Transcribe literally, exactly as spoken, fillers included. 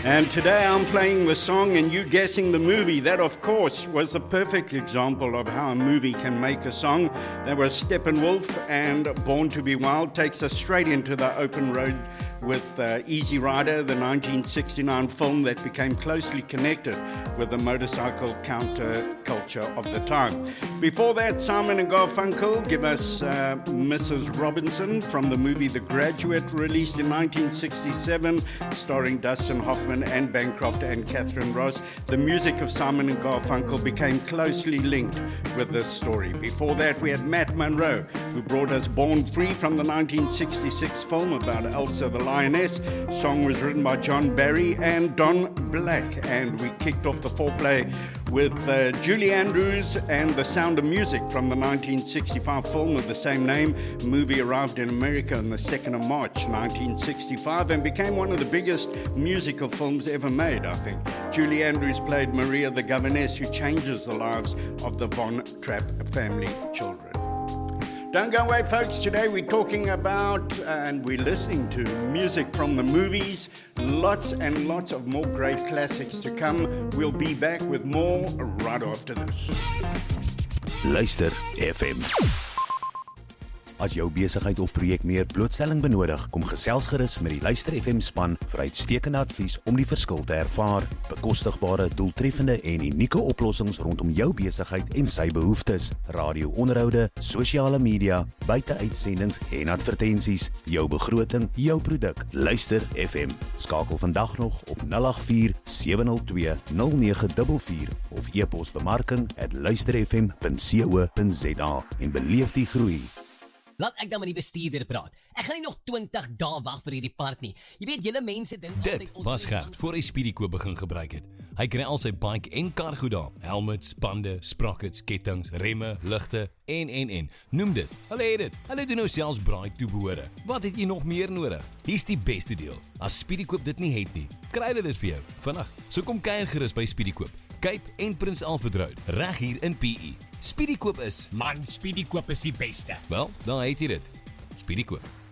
And today I'm playing the song and you guessing the movie. That, of course, was the perfect example of how a movie can make a song. That was Steppenwolf, and Born to be Wild takes us straight into the open road with uh, Easy Rider, the nineteen sixty-nine film that became closely connected with the motorcycle counterculture of the time. Before that, Simon and Garfunkel give us uh, Missus Robinson from the movie The Graduate, released in nineteen sixty-seven, starring Dustin Hoffman, Anne Bancroft and Catherine Ross. The music of Simon and Garfunkel became closely linked with this story. Before that, we had Matt Monro, who brought us Born Free from the nineteen sixty-six film about Elsa the Lioness. Song was written by John Barry and Don Black, and we kicked off the foreplay with uh, Julie Andrews and The Sound of Music from the nineteen sixty-five film of the same name. The movie arrived in America on the second of March nineteen sixty-five and became one of the biggest musical films ever made, I think. Julie Andrews played Maria the Governess, who changes the lives of the Von Trapp family children. Don't go away, folks. Today we're talking about uh, and we're listening to music from the movies. Lots and lots of more great classics to come. We'll be back with more right after this. Luister F M. As jou besigheid of projek meer blootstelling benodig, kom gesels gerus met die Luister F M span vir uitstekende advies om die verskil te ervaar. Bekostigbare, doeltreffende en unieke oplossings rondom jou besigheid en sy behoeftes. Radio-onderhoude, sosiale media, buiteuitsendings en advertensies. Jou begroting, jou produk. Luister F M. Skakel vandag nog op nul agt vier sewe nul twee nul nege vier vier of e-pos bemarking at luisterfm punt co punt za en beleef die groei. Laat ek dan met die bestuurder praat. Ek gaan nie nog twintig dae wag vir hierdie park nie. Jy weet, julle mense dink altyd Dit was Gert voor hy Speedykoop begin gebruik het. Hy kry al sy bike en kar goed daar. Helmets, bande, sprockets, kettings, remme, ligte en en en. Noem dit. Hulle het dit. Hulle doen nou selfs braai toebehore. Wat het jy nog meer nodig? Hier's die beste deel. As Speedykoop dit nie het nie, kry hulle dit vir jou vinnig. So kom kuier gerus by Speedykoop. Cape en Prins Alfred Road, reg hier in P E. Speedykoop is, man, Speedykoop is die beste. Wel, dan het jy dit. Speedykoop.